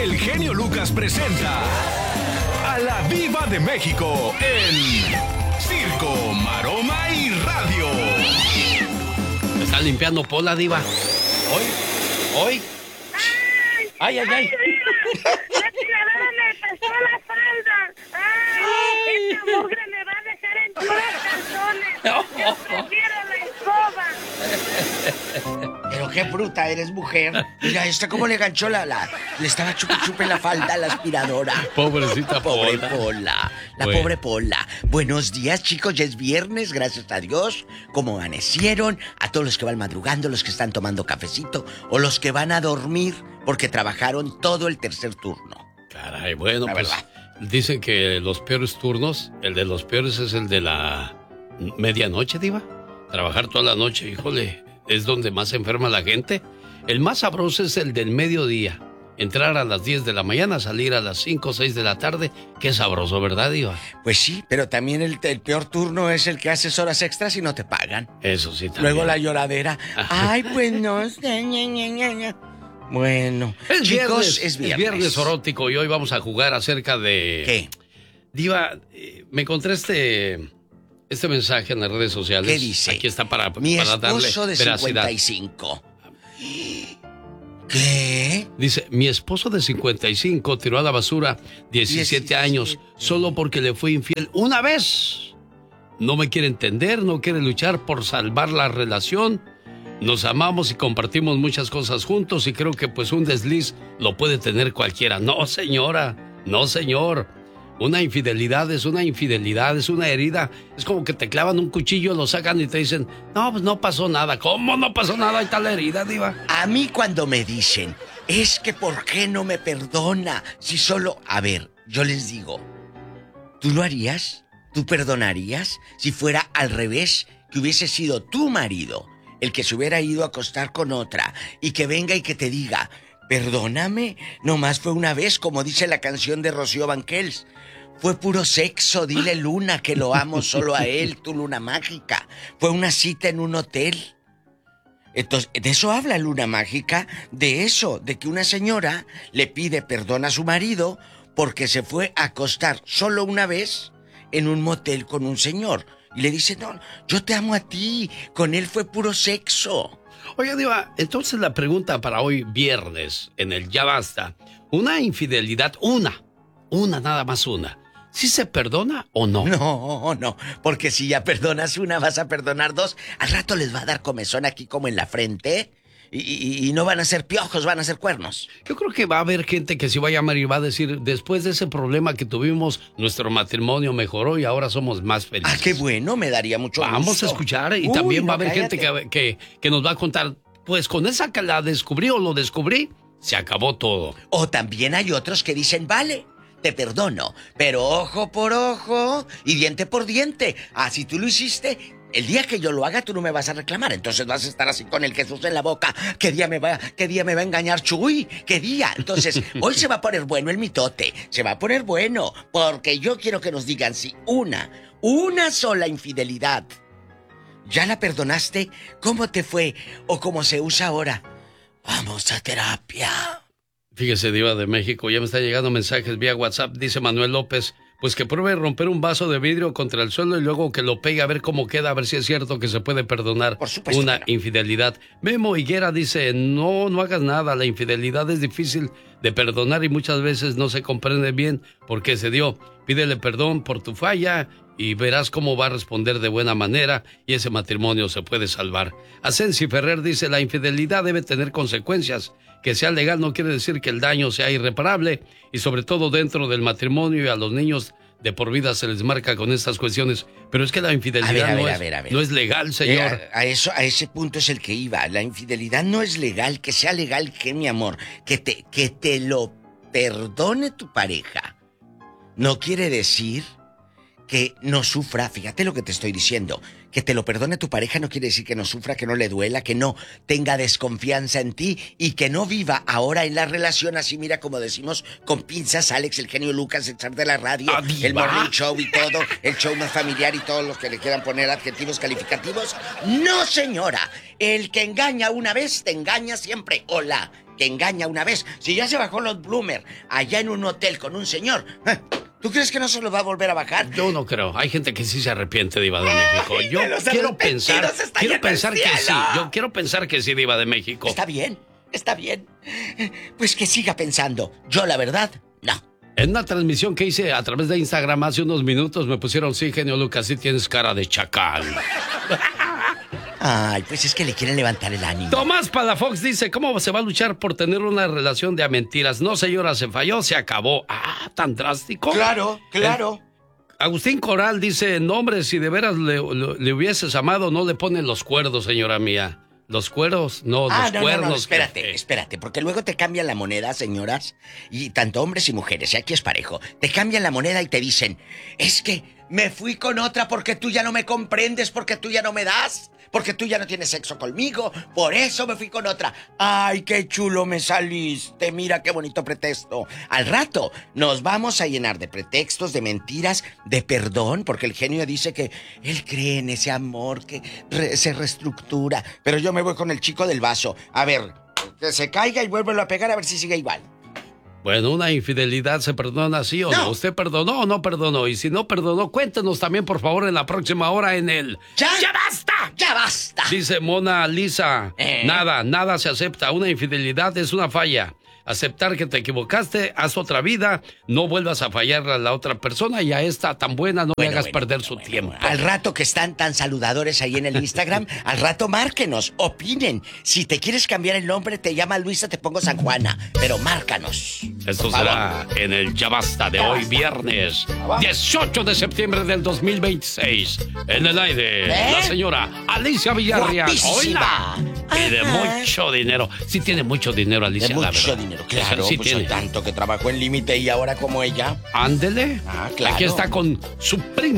el genio Lucas presenta a la Diva de México en Circo, Maroma y Radio. ¿Está limpiando Pola, Diva? ¿Hoy? ¡Ay! La tiradora me pasó la falda. Esta mugre me va a dejar en los calzones. Yo prefiero la escoba. Pero qué bruta eres, mujer. Mira, esta cómo le ganchó le estaba chupe la falda a la aspiradora. Pobrecita Pobre Pola. Pola. Bueno. Pobre Pola. Buenos días, chicos. Ya es viernes, gracias a Dios. ¿Cómo amanecieron? A todos los que van madrugando, los que están tomando cafecito o los que van a dormir porque trabajaron todo el tercer turno. Caray, bueno, La pues verdad. dicen que los peores turnos, el de los peores es el de la medianoche, Diva. Trabajar toda la noche, híjole, es donde más se enferma la gente. El más sabroso es el del mediodía. Entrar a las 10 de la mañana, salir a las 5 o 6 de la tarde. Qué sabroso, ¿verdad, Diva? Pues sí, pero también el peor turno es el que haces horas extras y no te pagan. Eso sí, también. Luego la lloradera. Ay, pues no sé. Ña. Bueno, Es chicos, viernes, es viernes. viernes erótico y hoy vamos a jugar acerca de... ¿Qué? Diva, me encontré este mensaje en las redes sociales. ¿Qué dice? Aquí está para Mi darle esposo de veracidad. 55. ¿Qué? Dice, mi esposo de 55 tiró a la basura 17 años solo porque le fue infiel una vez. No me quiere entender, no quiere luchar por salvar la relación. Nos amamos y compartimos muchas cosas juntos y creo que pues un desliz lo puede tener cualquiera. No, señora, no, señor. Una infidelidad es una infidelidad, es una herida. Es como que te clavan un cuchillo, lo sacan y te dicen, no, pues no pasó nada. ¿Cómo no pasó nada? Ahí está la herida, Diva. A mí cuando me dicen, es que ¿por qué no me perdona? Si solo... A ver, yo les digo, ¿tú lo harías? ¿Tú perdonarías? Si fuera al revés, que hubiese sido tu marido el que se hubiera ido a acostar con otra y que venga y que te diga, perdóname, nomás fue una vez, como dice la canción de Rocío Banquels. Fue puro sexo, dile Luna que lo amo solo a él, tu luna mágica. Fue una cita en un hotel. Entonces, de eso habla Luna Mágica, de eso, de que una señora le pide perdón a su marido porque se fue a acostar solo una vez en un motel con un señor. Y le dice, no, yo te amo a ti, con él fue puro sexo. Oye, Diva, entonces la pregunta para hoy viernes, en el Ya Basta, una infidelidad, una, nada más una, ¿sí se perdona o no? No, porque si ya perdonas una, vas a perdonar dos. Al rato les va a dar comezón aquí como en la frente y no van a ser piojos, van a ser cuernos. Yo creo que va a haber gente que se va a llamar y va a decir, después de ese problema que tuvimos, nuestro matrimonio mejoró y ahora somos más felices. Ah, qué bueno, me daría mucho gusto. Vamos a escuchar y también va a haber gente que nos va a contar, pues con esa que la descubrí o lo descubrí, se acabó todo. O también hay otros que dicen, vale, te perdono, pero ojo por ojo y diente por diente. Ah, si tú lo hiciste, el día que yo lo haga, tú no me vas a reclamar. Entonces vas a estar así con el Jesús en la boca. ¿Qué día me va a engañar Chuy? ¿Qué día? Entonces, hoy se va a poner bueno el mitote. Se va a poner bueno, porque yo quiero que nos digan si una sola infidelidad ¿ya la perdonaste? ¿Cómo te fue? ¿O cómo se usa ahora? Vamos a terapia. Fíjese, Diva de México, ya me están llegando mensajes vía WhatsApp, dice Manuel López, pues que pruebe romper un vaso de vidrio contra el suelo y luego que lo pegue a ver cómo queda, a ver si es cierto que se puede perdonar una infidelidad. Memo Higuera dice, no hagas nada, la infidelidad es difícil de perdonar y muchas veces no se comprende bien por qué se dio. Pídele perdón por tu falla y verás cómo va a responder de buena manera y ese matrimonio se puede salvar. Asensi Ferrer dice, la infidelidad debe tener consecuencias. Que sea legal no quiere decir que el daño sea irreparable y sobre todo dentro del matrimonio y a los niños de por vida se les marca con estas cuestiones. Pero es que la infidelidad no es legal, señor. A ese punto es el que iba. La infidelidad no es legal. Que sea legal, que mi amor, que te lo perdone tu pareja. No quiere decir que no sufra, fíjate lo que te estoy diciendo, que te lo perdone tu pareja no quiere decir que no sufra, que no le duela, que no tenga desconfianza en ti y que no viva ahora en la relación así, mira, como decimos, con pinzas, Alex, el genio Lucas, el zar de la radio, el morning show y todo, el show más familiar y todos los que le quieran poner adjetivos calificativos. No, señora, el que engaña una vez te engaña siempre. Hola, que engaña una vez. Si ya se bajó los Bloomer allá en un hotel con un señor, ¿tú crees que no se los va a volver a bajar? Yo no creo. Hay gente que sí se arrepiente, Diva de México. Yo quiero pensar que sí. Yo quiero pensar que sí, Diva de México. Está bien. Pues que siga pensando. Yo, la verdad, no. En una transmisión que hice a través de Instagram hace unos minutos me pusieron, sí, genio Lucas, sí tienes cara de chacal. Ay, pues es que le quieren levantar el ánimo. Tomás Palafox dice, ¿cómo se va a luchar por tener una relación de a mentiras? No, señora, se falló, se acabó. Ah, ¿tan drástico? Claro. Agustín Coral dice, no, hombre, si de veras le hubieses amado, no le ponen los cuerdos, señora mía. Los cueros, no, los cuernos. No, espérate, porque luego te cambian la moneda, señoras, y tanto hombres y mujeres, y aquí es parejo, te cambian la moneda y te dicen, es que me fui con otra porque tú ya no me comprendes, porque tú ya no me das, porque tú ya no tienes sexo conmigo, por eso me fui con otra. Ay, qué chulo me saliste, mira qué bonito pretexto. Al rato nos vamos a llenar de pretextos, de mentiras, de perdón, porque el genio dice que él cree en ese amor que se reestructura. Pero yo me voy con el chico del vaso. A ver, que se caiga y vuélvelo a pegar a ver si sigue igual. Bueno, ¿una infidelidad se perdona sí o no? ¿Usted perdonó o no perdonó? Y si no perdonó, cuéntenos también, por favor, en la próxima hora en el... ¡Ya basta! ¡Ya basta! Dice Mona Lisa, nada se acepta. Una infidelidad es una falla. Aceptar que te equivocaste, haz otra vida, no vuelvas a fallar a la otra persona y a esta tan buena no le hagas perder su tiempo. Al rato que están tan saludadores ahí en el Instagram, al rato márquenos, opinen. Si te quieres cambiar el nombre, te llama Luisa, te pongo San Juana, pero márcanos. Esto será en el Ya Basta de hoy, viernes 18 de septiembre del 2026. En el aire, la señora Alicia Villarreal. ¡Guapísima! Y de mucho dinero. Sí tiene mucho dinero, Alicia, de mucho dinero. Claro, sí pues tiene. tanto que trabajó en Límite y ahora como ella. Ándele. Claro. Aquí está con su primo